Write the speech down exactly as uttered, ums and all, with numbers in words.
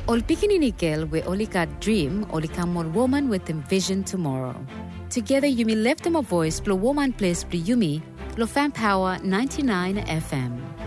Ol pikininikel we olika dream olika more woman with a vision tomorrow. Together Yumi left them a voice, blow woman place, blow Yumi, lo fan power ninety-nine F M.